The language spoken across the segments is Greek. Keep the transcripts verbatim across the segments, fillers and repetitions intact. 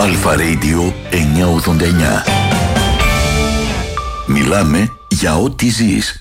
Αλφα Radio εννιακόσια ογδόντα εννιά. Μιλάμε για ό,τι ζεις.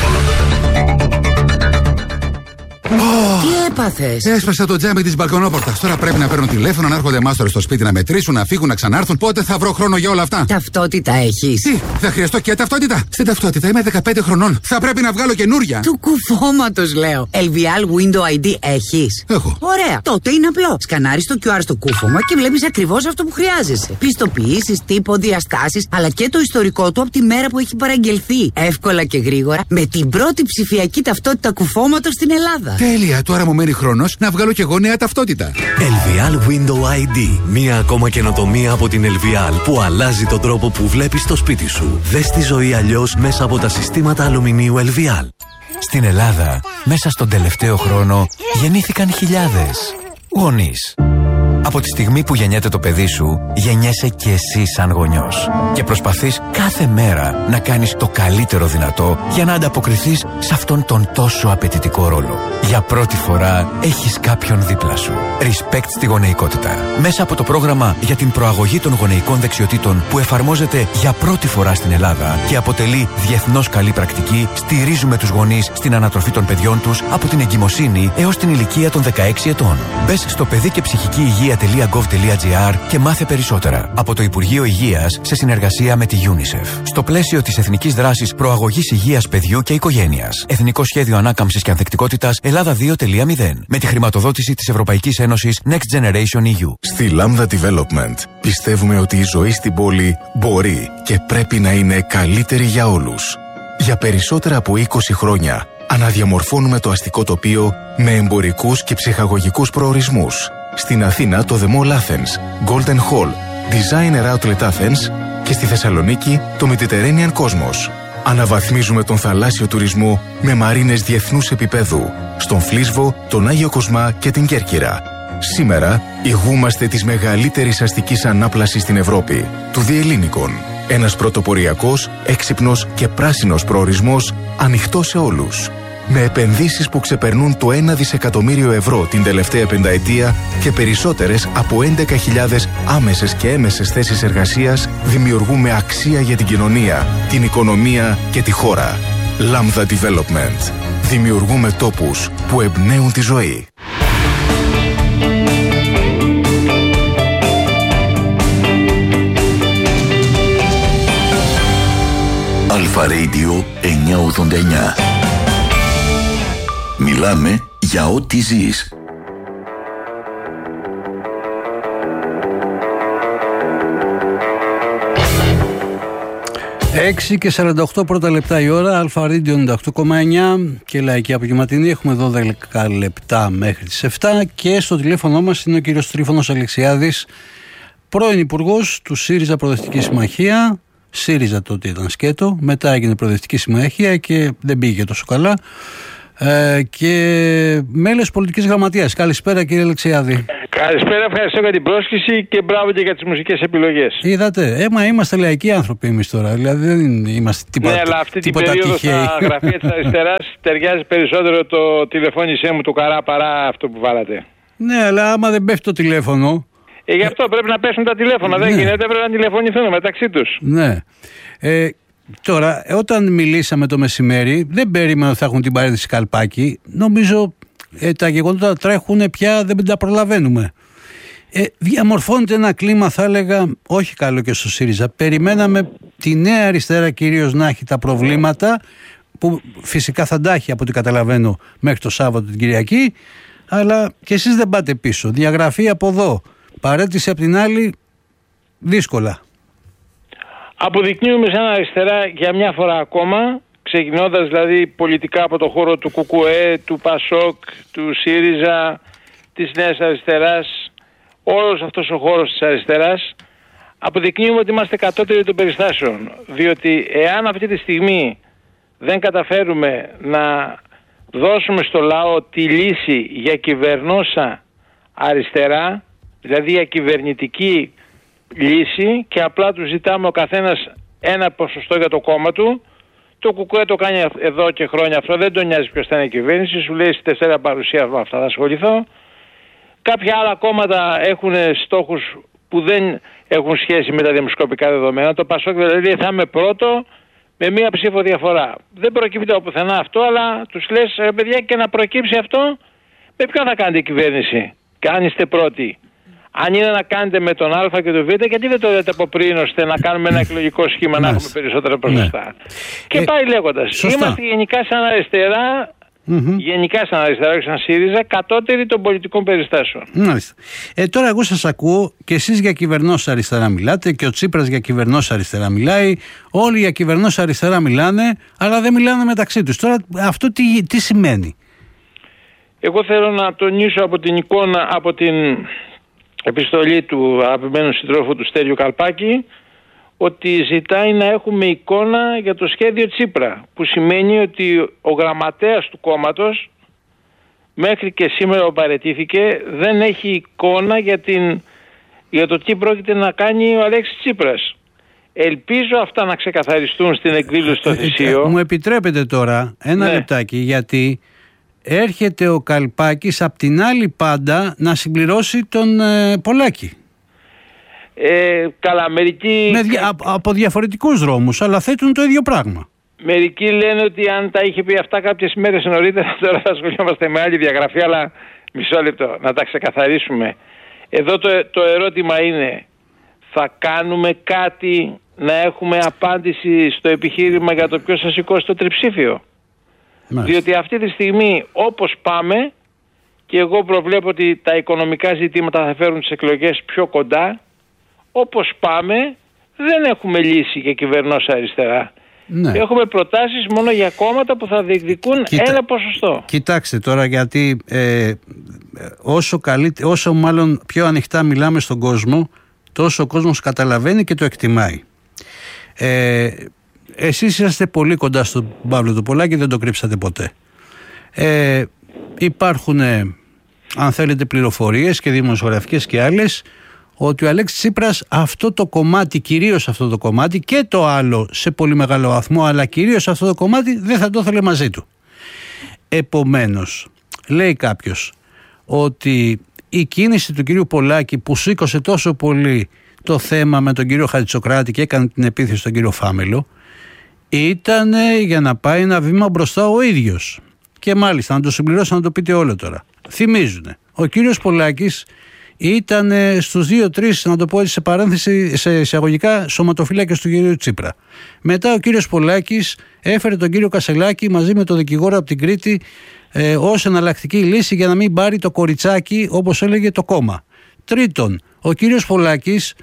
Τι έπαθες? Έσπασα το τζάμι της μπαλκονόπορτας. Τώρα πρέπει να παίρνουν τηλέφωνο, να έρχονται μάστορες στο σπίτι να μετρήσουν, να φύγουν, να ξανάρθουν. Πότε θα βρω χρόνο για όλα αυτά? Ταυτότητα έχεις? Τι, θα χρειαστώ και ταυτότητα? Στην ταυτότητα είμαι δεκαπέντε χρονών. Θα πρέπει να βγάλω καινούρια. Του κουφώματος λέω. ελ βι ελ Window άι ντι έχεις? Έχω. Ωραία. Τότε είναι απλό. Σκανάρεις το κιου αρ στο κούφωμα και βλέπεις ακριβώς αυτό που χρειάζεσαι. Πιστοποιήσεις, τύπο, διαστάσεις, αλλά και το ιστορικό του από τη μέρα που έχει παραγγελθεί. Εύκολα και γρήγορα με την πρώτη ψηφιακή ταυτότητα κουφώματος στην Ελλάδα. Τέλεια, τώρα μου μένει χρόνος να βγάλω κι εγώ νέα ταυτότητα. ελ βι ελ Window άι ντι. Μία ακόμα καινοτομία από την ελ βι ελ που αλλάζει τον τρόπο που βλέπεις το σπίτι σου. Δες τη ζωή αλλιώς μέσα από τα συστήματα αλουμινίου ελ βι ελ. Στην Ελλάδα, μέσα στον τελευταίο χρόνο, γεννήθηκαν χιλιάδες γονείς. Από τη στιγμή που γεννιέται το παιδί σου, γεννιέσαι και εσύ σαν γονιός. Και προσπαθείς κάθε μέρα να κάνεις το καλύτερο δυνατό για να ανταποκριθείς σε αυτόν τον τόσο απαιτητικό ρόλο. Για πρώτη φορά έχεις κάποιον δίπλα σου. Respect στη γονεϊκότητα. Μέσα από το πρόγραμμα για την προαγωγή των γονεϊκών δεξιοτήτων που εφαρμόζεται για πρώτη φορά στην Ελλάδα και αποτελεί διεθνώς καλή πρακτική, στηρίζουμε τους γονείς στην ανατροφή των παιδιών τους από την εγκυμοσύνη έως την ηλικία των δεκαέξι ετών. Μπες στο παιδί και ψυχική υγεία .gov.gr και μάθε περισσότερα από το Υπουργείο Υγείας σε συνεργασία με τη UNICEF. Στο πλαίσιο της Εθνικής Δράσης Προαγωγής Υγείας Παιδιού και Οικογένειας. Εθνικό Σχέδιο Ανάκαμψης και Ανθεκτικότητας Ελλάδα δύο τελεία μηδέν. Με τη χρηματοδότηση της Ευρωπαϊκής Ένωσης Next Generation ι γιου. Στη Lambda Development πιστεύουμε ότι η ζωή στην πόλη μπορεί και πρέπει να είναι καλύτερη για όλους. Για περισσότερα από είκοσι χρόνια αναδιαμορφώνουμε το αστικό τοπίο με εμπορικούς και ψυχαγωγικούς προορισμούς. Στην Αθήνα το The Mall Athens, Golden Hall, Designer Outlet Athens και στη Θεσσαλονίκη το Mediterranean Cosmos. Αναβαθμίζουμε τον θαλάσσιο τουρισμό με μαρίνες διεθνούς επίπεδου στον Φλίσβο, τον Άγιο Κοσμά και την Κέρκυρα. Σήμερα ηγούμαστε της μεγαλύτερης αστικής ανάπλασης στην Ευρώπη, του Διελλήνικων. Ένας πρωτοποριακός, έξυπνος και πράσινος προορισμός ανοιχτός σε όλους. Με επενδύσεις που ξεπερνούν το ένα δισεκατομμύριο ευρώ την τελευταία πενταετία και περισσότερες από έντεκα χιλιάδες άμεσες και έμεσες θέσεις εργασίας, δημιουργούμε αξία για την κοινωνία, την οικονομία και τη χώρα. Lambda Development. Δημιουργούμε τόπους που εμπνέουν τη ζωή. Αλφα Radio εννιακόσια ογδόντα εννιά. Μιλάμε για ό,τι ζεις. έξι και σαράντα οκτώ πρώτα λεπτά η ώρα, Αλφα Radio ενενήντα οκτώ κόμμα εννιά και Λαϊκή Απογευματινή. Έχουμε δώδεκα λεπτά μέχρι τις επτά και στο τηλέφωνο μας είναι ο κύριος Τρίφωνος Αλεξιάδης, πρώην Υπουργός του ΣΥΡΙΖΑ Προοδευτική Συμμαχία. ΣΥΡΙΖΑ τότε ήταν σκέτο, μετά έγινε Προοδευτική Συμμαχία και δεν πήγε τόσο καλά. Ε, και μέλος πολιτικής γραμματείας. Καλησπέρα κύριε Αλεξιάδη. Καλησπέρα, ευχαριστώ για την πρόσκληση και μπράβο και για τις μουσικές επιλογές. Είδατε, έμα είμαστε λαϊκοί άνθρωποι εμείς τώρα, δηλαδή δεν είμαστε τίποτα. Ναι, αλλά αυτή την τίποτα περίοδο τυχαίοι. στα γραφεία της αριστεράς ταιριάζει περισσότερο το τηλεφώνησέ μου του Καρά παρά αυτό που βάλατε. Ναι, αλλά άμα δεν πέφτει το τηλέφωνο. Ε, γι' αυτό πρέπει να πέσουν τα τηλέφωνα, ναι. Δεν γίνεται, πρέπει να τηλεφωνηθούν μεταξύ τους. Ναι. Ε, Τώρα, όταν μιλήσαμε το μεσημέρι, δεν περίμενα ότι θα έχουν την παρένθεση Καλπάκη. Νομίζω ε, τα γεγονότα τρέχουν πια, δεν τα προλαβαίνουμε. Ε, διαμορφώνεται ένα κλίμα, θα έλεγα, όχι καλό και στο ΣΥΡΙΖΑ. Περιμέναμε τη νέα αριστερά κυρίως να έχει τα προβλήματα, που φυσικά θα τα έχει από ό,τι καταλαβαίνω μέχρι το Σάββατο την Κυριακή, αλλά και εσείς δεν πάτε πίσω. Διαγραφή από εδώ, παρέτηση από την άλλη, δύσκολα. Αποδεικνύουμε σαν αριστερά για μια φορά ακόμα, ξεκινώντας δηλαδή πολιτικά από το χώρο του ΚΚΕ, του ΠΑΣΟΚ, του ΣΥΡΙΖΑ, της Νέας Αριστεράς, όλος αυτός ο χώρος της αριστεράς, αποδεικνύουμε ότι είμαστε κατώτεροι των περιστάσεων. Διότι εάν αυτή τη στιγμή δεν καταφέρουμε να δώσουμε στο λαό τη λύση για κυβερνόσα αριστερά, δηλαδή για κυβερνητική λύση, και απλά του ζητάμε ο καθένας ένα ποσοστό για το κόμμα του. Το ΚΚΕ το κάνει εδώ και χρόνια αυτό, δεν τον νοιάζει ποιος θα είναι η κυβέρνηση, σου λέει στη τεσσέρα παρουσία με αυτά θα ασχοληθώ. Κάποια άλλα κόμματα έχουν στόχους που δεν έχουν σχέση με τα δημοσκοπικά δεδομένα. Το Πασόκ δηλαδή θα είμαι πρώτο με μία ψήφο διαφορά. Δεν προκύπτει από πουθενά αυτό, αλλά τους λες, ρε παιδιά, και να προκύψει αυτό, με ποιον θα κάνετε κυβέρνηση, και αν είστε πρώτοι. Αν είναι να κάνετε με τον Α και τον Β, γιατί δεν το λέτε από πριν, ώστε να κάνουμε ένα εκλογικό σχήμα να έχουμε περισσότερα ποσοστά. Ναι. Και ε, πάει λέγοντας. Σωστά. Είμαστε γενικά σαν αριστερά, mm-hmm. γενικά σαν αριστερά, σαν ΣΥΡΙΖΑ, κατώτεροι των πολιτικών περιστάσεων. Μάλιστα. Ε, τώρα εγώ σας ακούω και εσείς για κυβερνός αριστερά μιλάτε και ο Τσίπρας για κυβερνός αριστερά μιλάει. Όλοι για κυβερνός αριστερά μιλάνε, αλλά δεν μιλάνε μεταξύ τους. Τώρα αυτό τι, τι σημαίνει? Εγώ θέλω να τονίσω από την εικόνα, από την επιστολή του αγαπημένου συντρόφου του Στέλιου Καλπάκη, ότι ζητάει να έχουμε εικόνα για το σχέδιο Τσίπρα, που σημαίνει ότι ο γραμματέας του κόμματος μέχρι και σήμερα που παραιτήθηκε δεν έχει εικόνα για, την, για το τι πρόκειται να κάνει ο Αλέξης Τσίπρας. Ελπίζω αυτά να ξεκαθαριστούν στην εκδήλωση στο Θησίο. Μου επιτρέπετε τώρα ένα ναι. λεπτάκι, γιατί έρχεται ο Καλπάκης απ' την άλλη πάντα να συμπληρώσει τον ε, Πολάκη. Ε, καλά, μερικοί... Με, από, από διαφορετικούς δρόμους, αλλά θέτουν το ίδιο πράγμα. Μερικοί λένε ότι αν τα είχε πει αυτά κάποιες μέρες νωρίτερα, τώρα θα ασχολιόμαστε με άλλη διαγραφή, αλλά μισό λεπτό, να τα ξεκαθαρίσουμε. Εδώ το, το ερώτημα είναι, θα κάνουμε κάτι να έχουμε απάντηση στο επιχείρημα για το ποιος θα σηκώσει το τριψήφιο? Μάλιστα. Διότι αυτή τη στιγμή όπως πάμε, και εγώ προβλέπω ότι τα οικονομικά ζητήματα θα φέρουν τις εκλογές πιο κοντά, όπως πάμε δεν έχουμε λύση για κυβερνός αριστερά. Ναι. Έχουμε προτάσεις μόνο για κόμματα που θα διεκδικούν Κοίτα... ένα ποσοστό. Κοιτάξτε τώρα, γιατί ε, όσο, καλύ... όσο μάλλον πιο ανοιχτά μιλάμε στον κόσμο, τόσο ο κόσμος καταλαβαίνει και το εκτιμάει. Ε, εσείς είσαστε πολύ κοντά στον Παύλο του Πολάκη, δεν το κρύψατε ποτέ. Ε, υπάρχουν, αν θέλετε, πληροφορίες και δημοσιογραφικές και άλλες, ότι ο Αλέξης Τσίπρας αυτό το κομμάτι, κυρίως αυτό το κομμάτι και το άλλο σε πολύ μεγάλο βαθμό, αλλά κυρίως αυτό το κομμάτι δεν θα το ήθελε μαζί του. Επομένως, λέει κάποιος ότι η κίνηση του κυρίου Πολάκη που σήκωσε τόσο πολύ το θέμα με τον κύριο Χατζησοκράτη και έκανε την επίθεση στον κύριο Φάμελο, ήταν για να πάει ένα βήμα μπροστά ο ίδιος. Και μάλιστα, να το συμπληρώσω, να το πείτε όλο τώρα. Θυμίζουνε, ο κύριος Πολάκης ήταν στους δύο τρεις, να το πω σε παρένθεση, σε εισαγωγικά, σωματοφύλακες του κύριου Τσίπρα. Μετά ο κύριος Πολάκης έφερε τον κύριο Κασελάκη μαζί με τον δικηγόρο από την Κρήτη ε, ως εναλλακτική λύση για να μην πάρει το κοριτσάκι, όπως έλεγε το κόμμα. Τρίτον, ο κύριος Πολάκης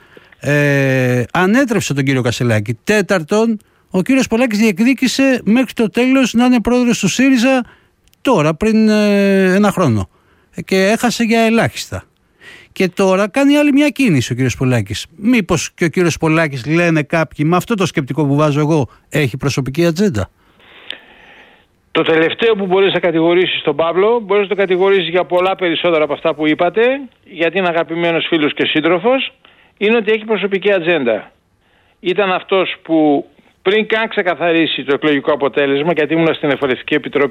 ε, ανέτρεψε τον κύριο Κασελάκη. Τέταρτον, ο κύριος Πολάκης διεκδίκησε μέχρι το τέλος να είναι πρόεδρος του ΣΥΡΙΖΑ τώρα, πριν ε, ένα χρόνο. Και έχασε για ελάχιστα. Και τώρα κάνει άλλη μια κίνηση ο κύριος Πολάκης. Μήπως και ο κύριος Πολάκης, λένε κάποιοι, με αυτό το σκεπτικό που βάζω εγώ, έχει προσωπική ατζέντα? Το τελευταίο που μπορείς να κατηγορήσεις τον Παύλο, μπορείς να το κατηγορήσεις για πολλά περισσότερα από αυτά που είπατε, γιατί είναι αγαπημένος φίλος και σύντροφος, είναι ότι έχει προσωπική ατζέντα. Ήταν αυτός που πριν καν ξεκαθαρίσει το εκλογικό αποτέλεσμα, γιατί ήμουν στην Εφορευτική Επιτροπή